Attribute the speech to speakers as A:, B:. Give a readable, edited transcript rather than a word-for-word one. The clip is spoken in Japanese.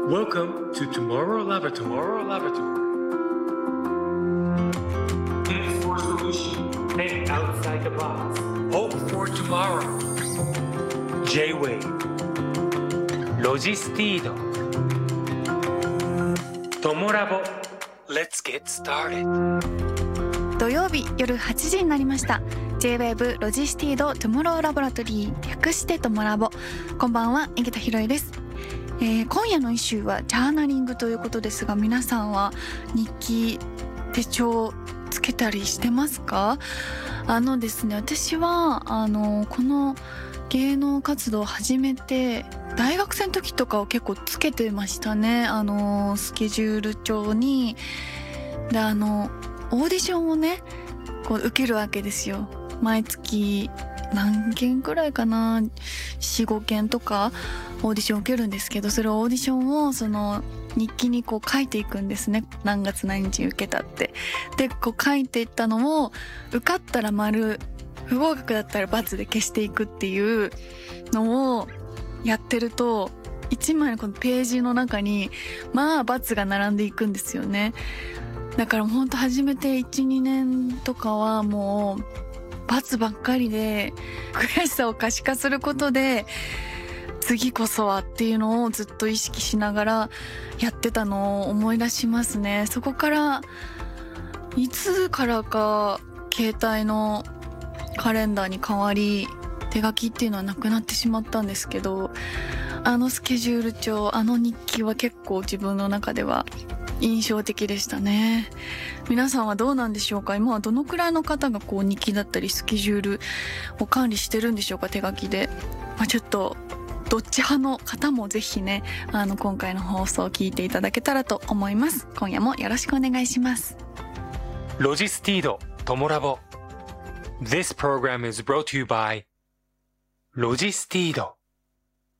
A: Welcome to Tomorrow Laboratory. Think for solution. Think outside the box. Hope for tomorrow. J-Wave. ロジスティード。トモラボ。Let's get started.
B: 土曜日夜8時になりました。J-Wave ロジスティードトゥモローラボラトリー、略してトモラボ。こんばんは、井桁弘恵です。今夜のイシューはジャーナリングということですが、皆さんは日記、手帳つけたりしてますか？ですね、私はこの芸能活動を始めて大学生の時とかを結構つけてましたね。スケジュール帳に。でオーディションをねこう受けるわけですよ。毎月何件くらいかな、 4,5 件とかオーディション受けるんですけど、それをオーディションをその日記にこう書いていくんですね。何月何日受けたって。でこう書いていったのを受かったら丸、不合格だったら×で消していくっていうのをやってると、1枚のこのページの中にまあ×が並んでいくんですよね。だからほんと始めて 1,2 年とかはもう×ばっかりで、悔しさを可視化することで次こそはっていうのをずっと意識しながらやってたのを思い出しますね。そこからいつからか携帯のカレンダーに変わり、手書きっていうのはなくなってしまったんですけど、スケジュール帳、日記は結構自分の中では印象的でしたね。皆さんはどうなんでしょうか？今はどのくらいの方がこう日記だったりスケジュールを管理してるんでしょうか？手書きで。ちょっとどっち派の方もぜひね、今回の放送を聞いていただけたらと思います。今夜もよろしくお願いします。
A: ロジスティードトモラボ。This program is brought to you by ロジスティード。